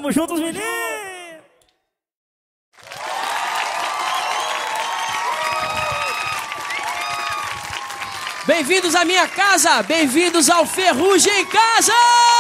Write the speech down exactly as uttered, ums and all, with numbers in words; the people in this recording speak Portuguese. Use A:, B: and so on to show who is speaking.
A: Tamo juntos, meninos!
B: Bem-vindos à minha casa, bem-vindos ao Ferrugem em Casa!